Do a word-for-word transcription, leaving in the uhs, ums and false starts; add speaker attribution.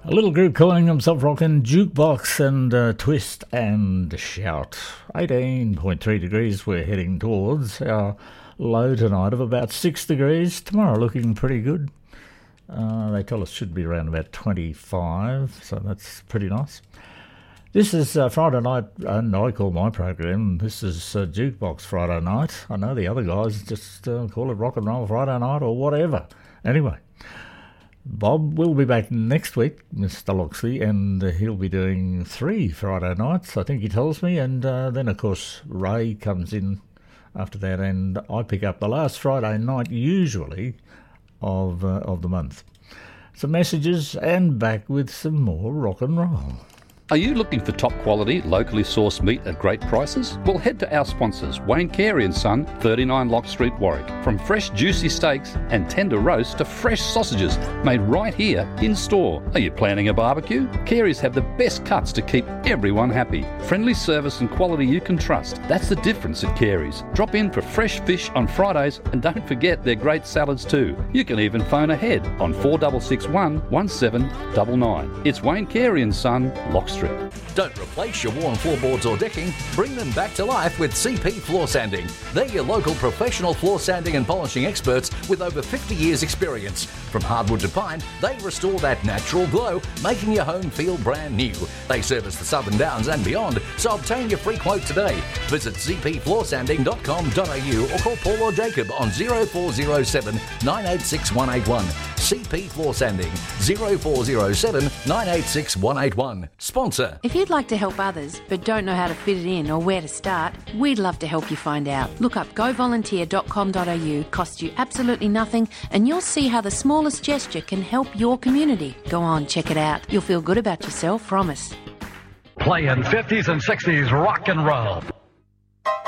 Speaker 1: A little group calling themselves Rockin' Jukebox and uh, Twist and Shout. eighteen point three degrees we're heading towards. Our low tonight of about six degrees. Tomorrow looking pretty good. Uh, they tell us should be around about twenty-five, so that's pretty nice. This is uh, Friday night, and I call my program, this is uh, Jukebox Friday night. I know the other guys just uh, call it Rock and Roll Friday night or whatever. Anyway, Bob will be back next week, Mister Loxley, and uh, he'll be doing three Friday nights, I think he tells me, and uh, then, of course, Ray comes in after that, and I pick up the last Friday night, usually, of, uh, of the month. Some messages, and back with some more rock and roll.
Speaker 2: Are you looking for top quality, locally sourced meat at great prices? Well, head to our sponsors, Wayne Carey and Son, thirty-nine Lock Street, Warwick. From fresh juicy steaks and tender roasts to fresh sausages made right here in store. Are you planning a barbecue? Carey's have the best cuts to keep everyone happy. Friendly service and quality you can trust. That's the difference at Carey's. Drop in for fresh fish on Fridays and don't forget their great salads too. You can even phone ahead on four six six one, one seven nine nine. It's Wayne Carey and Son, Lock Street.
Speaker 3: Don't replace your worn floorboards or decking. Bring them back to life with C P Floor Sanding. They're your local professional floor sanding and polishing experts with over fifty years experience. From hardwood to pine, they restore that natural glow, making your home feel brand new. They service the Southern Downs and beyond, so obtain your free quote today. Visit c p floor sanding dot com dot a u or call Paul or Jacob on zero four zero seven, nine eight six, one eight one. C P Floor Sanding, zero four zero seven, nine eight six, one eight one. Sponsor.
Speaker 4: If you'd like to help others but don't know how to fit it in or where to start, we'd love to help you find out. Look up go volunteer dot com dot a u, costs you absolutely nothing, and you'll see how the smallest gesture can help your community. Go on, check it out. You'll feel good about yourself, promise.
Speaker 5: Playing fifties and sixties rock and roll.